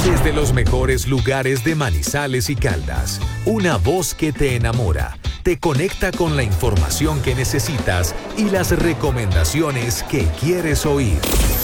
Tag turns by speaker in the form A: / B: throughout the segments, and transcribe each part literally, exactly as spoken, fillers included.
A: Desde los mejores lugares de Manizales y Caldas, una voz que te enamora, te conecta con la información que necesitas y las recomendaciones que quieres oír.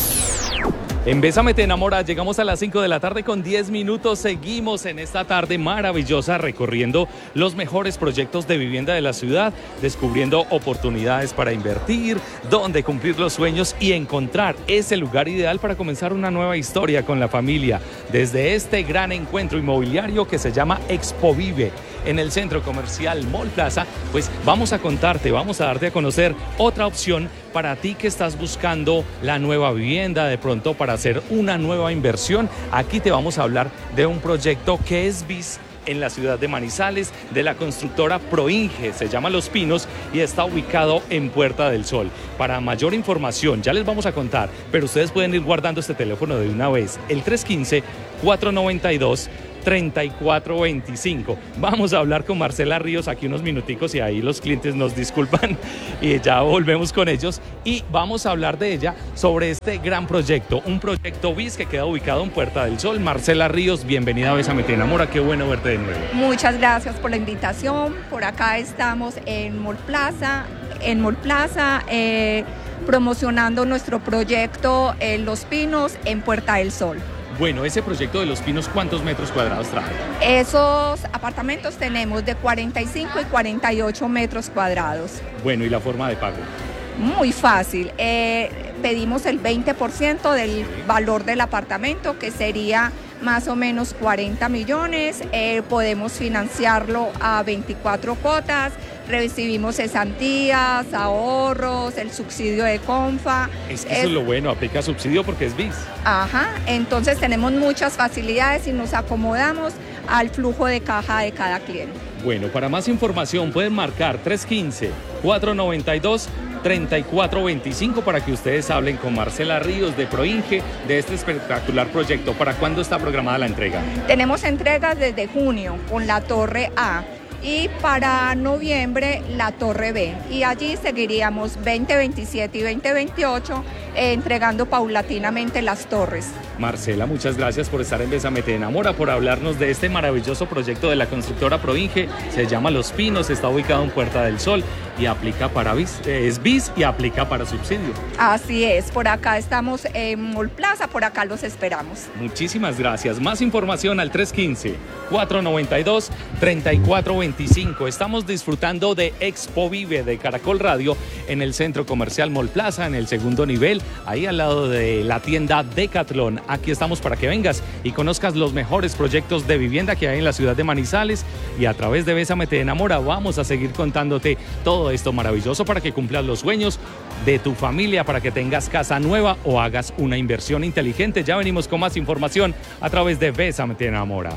B: En Bésame te enamora, llegamos a las cinco de la tarde con diez minutos, seguimos en esta tarde maravillosa recorriendo los mejores proyectos de vivienda de la ciudad, descubriendo oportunidades para invertir, dónde cumplir los sueños y encontrar ese lugar ideal para comenzar una nueva historia con la familia. Desde este gran encuentro inmobiliario que se llama Expovive en el centro comercial Mall Plaza, pues vamos a contarte, vamos a darte a conocer otra opción para ti que estás buscando la nueva vivienda, de pronto para hacer una nueva inversión. Aquí te vamos a hablar de un proyecto que es bis en la ciudad de Manizales, de la constructora Proinge, se llama Los Pinos y está ubicado en Puerta del Sol. Para mayor información, ya les vamos a contar, pero ustedes pueden ir guardando este teléfono de una vez, el tres uno cinco, cuatro nueve dos, tres cuatro dos cinco. Vamos a hablar con Marcela Ríos aquí unos minuticos y ahí los clientes nos disculpan y ya volvemos con ellos y vamos a hablar de ella sobre este gran proyecto, un proyecto bis que queda ubicado en Puerta del Sol. Marcela Ríos, bienvenida a Bésame te enamora, qué bueno verte de nuevo.
C: Muchas gracias por la invitación, por acá estamos en Mall Plaza, en Mall Plaza eh, promocionando nuestro proyecto eh, Los Pinos en Puerta del Sol.
B: Bueno, ese proyecto de Los Pinos, ¿cuántos metros cuadrados trae?
C: Esos apartamentos tenemos de cuarenta y cinco y cuarenta y ocho metros cuadrados.
B: Bueno, ¿y la forma de pago?
C: Muy fácil. Eh, pedimos el veinte por ciento del valor del apartamento, que sería más o menos cuarenta millones. Eh, podemos financiarlo a veinticuatro cuotas. Recibimos cesantías, ahorros, el subsidio de Confa.
B: Es que eso es, es lo bueno, aplica subsidio porque es bis.
C: Ajá, entonces tenemos muchas facilidades y nos acomodamos al flujo de caja de cada cliente.
B: Bueno, para más información pueden marcar tres uno cinco, cuatro nueve dos, tres cuatro dos cinco para que ustedes hablen con Marcela Ríos de Proinge de este espectacular proyecto. ¿Para cuándo está programada la entrega?
C: Tenemos entregas desde junio con la Torre A. Y para noviembre la Torre B, y allí seguiríamos veinte veintisiete y veinte veintiocho eh, entregando paulatinamente las torres.
B: Marcela, muchas gracias por estar en Bésame te enamora, por hablarnos de este maravilloso proyecto de la constructora Proinge. Se llama Los Pinos, está ubicado en Puerta del Sol y aplica para bis, eh, es bis y aplica para subsidio.
C: Así es, por acá estamos en Mall Plaza, por acá los esperamos.
B: Muchísimas gracias. Más información al tres uno cinco, cuatro nueve dos, tres cuatro dos cinco. Estamos disfrutando de Expovive de Caracol Radio en el centro comercial Mall Plaza, en el segundo nivel, ahí al lado de la tienda Decathlon. Aquí estamos para que vengas y conozcas los mejores proyectos de vivienda que hay en la ciudad de Manizales, y a través de Bésame te enamora vamos a seguir contándote todo esto maravilloso para que cumplas los sueños de tu familia, para que tengas casa nueva o hagas una inversión inteligente. Ya venimos con más información a través de Bésame te enamora.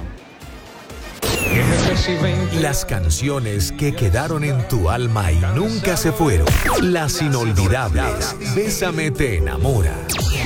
A: Las canciones que quedaron en tu alma y nunca se fueron. Las inolvidables. Bésame te enamora.